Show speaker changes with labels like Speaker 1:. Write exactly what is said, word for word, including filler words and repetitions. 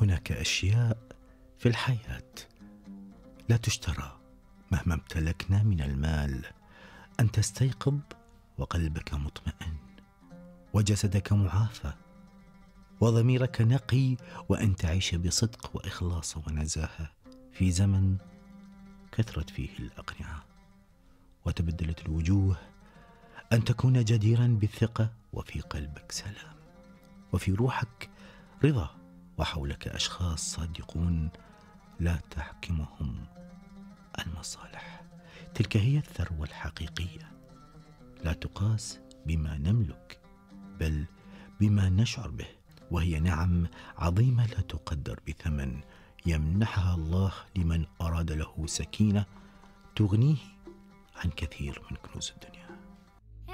Speaker 1: هناك أشياء في الحياة لا تشترى مهما امتلكنا من المال. أن تستيقظ وقلبك مطمئن، وجسدك معافى، وضميرك نقي، وأن تعيش بصدق وإخلاص ونزاهة في زمن كثرت فيه الأقنعة وتبدلت الوجوه. أن تكون جديرا بالثقة، وفي قلبك سلام، وفي روحك رضا، وحولك أشخاص صادقون لا تحكمهم المصالح. تلك هي الثروة الحقيقية، لا تقاس بما نملك بل بما نشعر به، وهي نعم عظيمة لا تقدر بثمن يمنحها الله لمن أراد له سكينة تغنيه عن كثير من كنوز الدنيا.